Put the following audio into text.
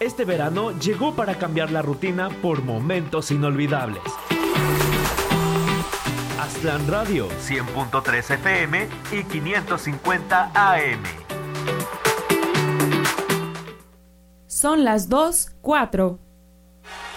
Este verano llegó para cambiar la rutina por momentos inolvidables. Aztlán Radio, 100.3 FM y 550 AM. Son las 2:04.